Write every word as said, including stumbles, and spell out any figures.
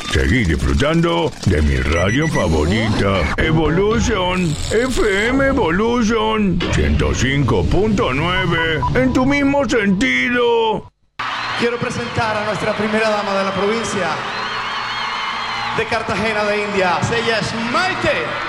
Seguí disfrutando de mi radio favorita, Evolution, F M Evolution, ciento cinco punto nueve, en tu mismo sentido. Quiero presentar a nuestra primera dama de la provincia de Cartagena de Indias. Ella es Maite.